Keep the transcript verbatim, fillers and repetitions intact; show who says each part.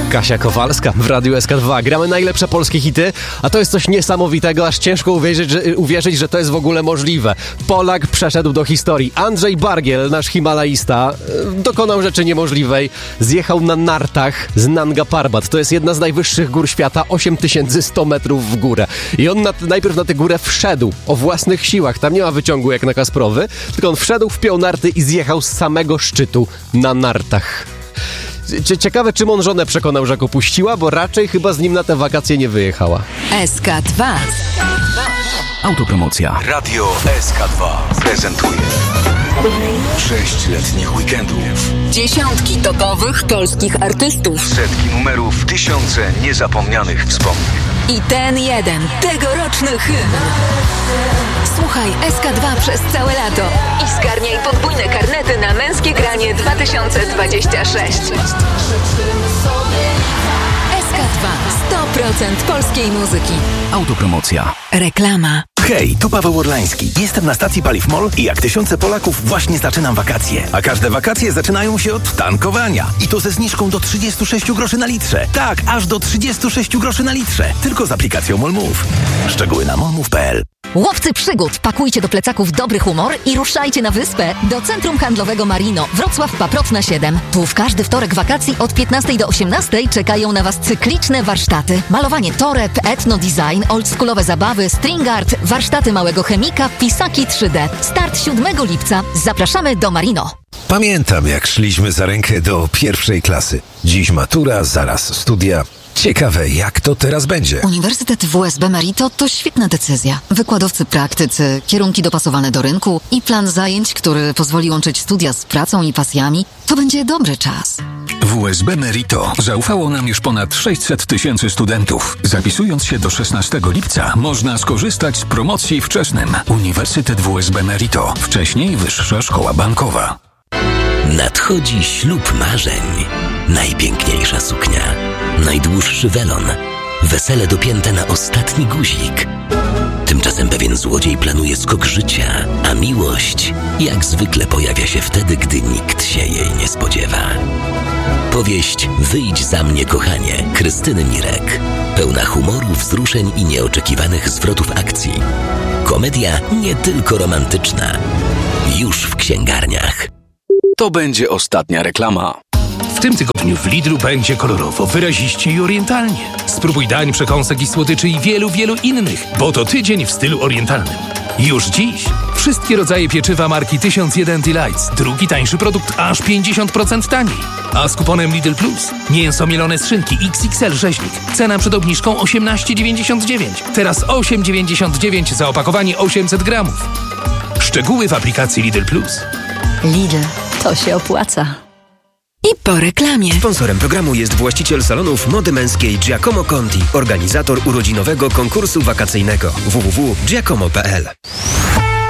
Speaker 1: Kasia Kowalska w Radiu S K dwa. Gramy najlepsze polskie hity, a to jest coś niesamowitego, aż ciężko uwierzyć, że, uwierzyć, że to jest w ogóle możliwe. Polak przeszedł do historii. Andrzej Bargiel, nasz himalaista, dokonał rzeczy niemożliwej. Zjechał na nartach z Nanga Parbat. To jest jedna z najwyższych gór świata, osiem tysięcy sto metrów w górę. I on na, najpierw na tę górę wszedł o własnych siłach. Tam nie ma wyciągu jak na Kasprowy, tylko on wszedł, wpiął narty i zjechał z samego szczytu na nartach. Ciekawe, czym on żonę przekonał, że go puściła, bo raczej chyba z nim na te wakacje nie wyjechała.
Speaker 2: S K dwa.
Speaker 3: Autopromocja.
Speaker 4: Radio S K dwa prezentuje sześć letnich weekendów.
Speaker 2: Dziesiątki topowych polskich artystów.
Speaker 4: Setki numerów, tysiące niezapomnianych wspomnień.
Speaker 2: I ten jeden, tegoroczny hymn. Słuchaj S K dwa przez całe lato i zgarniaj podwójne karnety na męskie granie dwa tysiące dwadzieścia sześć. S K dwa. sto procent polskiej muzyki.
Speaker 3: Autopromocja.
Speaker 2: Reklama.
Speaker 5: Hej, tu Paweł Orlański. Jestem na stacji Paliw Mol i jak tysiące Polaków właśnie zaczynam wakacje. A każde wakacje zaczynają się od tankowania. I to ze zniżką do trzydzieści sześć groszy na litrze. Tak, aż do trzydzieści sześć groszy na litrze. Tylko z aplikacją MOLMOVE. Szczegóły na molmove kropka p l.
Speaker 6: Łowcy przygód, pakujcie do plecaków dobry humor i ruszajcie na wyspę do Centrum Handlowego Marino, Wrocław Paprotna siedem. Tu w każdy wtorek wakacji od piętnastej do osiemnastej czekają na Was cykliczne warsztaty. Malowanie toreb, etno-design, oldschoolowe zabawy, string art, warsztaty małego chemika, pisaki trzy D. Start siódmego lipca. Zapraszamy do Marino.
Speaker 7: Pamiętam, jak szliśmy za rękę do pierwszej klasy. Dziś matura, zaraz studia. Ciekawe, jak to teraz będzie.
Speaker 6: Uniwersytet W S B Merito to świetna decyzja. Wykładowcy praktycy, kierunki dopasowane do rynku i plan zajęć, który pozwoli łączyć studia z pracą i pasjami. To będzie dobry czas.
Speaker 3: W S B Merito zaufało nam już ponad sześćset tysięcy studentów. Zapisując się do szesnastego lipca można skorzystać z promocji wczesnym. Uniwersytet W S B Merito. Wcześniej Wyższa Szkoła Bankowa.
Speaker 8: Nadchodzi ślub marzeń. Najpiękniejsza suknia. Najdłuższy welon. Wesele dopięte na ostatni guzik. Tymczasem pewien złodziej planuje skok życia, a miłość jak zwykle pojawia się wtedy, gdy nikt się jej nie spodziewa. Powieść Wyjdź za mnie, kochanie Krystyny Mirek. Pełna humoru, wzruszeń i nieoczekiwanych zwrotów akcji. Komedia nie tylko romantyczna. Już w księgarniach.
Speaker 4: To będzie ostatnia reklama.
Speaker 9: W tym tygodniu w Lidlu będzie kolorowo, wyraziście i orientalnie. Spróbuj dań, przekąsek i słodyczy i wielu, wielu innych, bo to tydzień w stylu orientalnym. Już dziś wszystkie rodzaje pieczywa marki tysiąc jeden Delights. Drugi tańszy produkt aż pięćdziesiąt procent taniej. A z kuponem Lidl Plus mięso mielone z szynki X X L rzeźnik. Cena przed obniżką osiemnaście dziewięćdziesiąt dziewięć. Teraz osiem dziewięćdziesiąt dziewięć za opakowanie osiemset gramów. Szczegóły w aplikacji Lidl Plus.
Speaker 6: Lidl, to się opłaca.
Speaker 2: I po reklamie.
Speaker 10: Sponsorem programu jest właściciel salonów mody męskiej Giacomo Conti, organizator urodzinowego konkursu wakacyjnego w w w kropka giacomo kropka p l.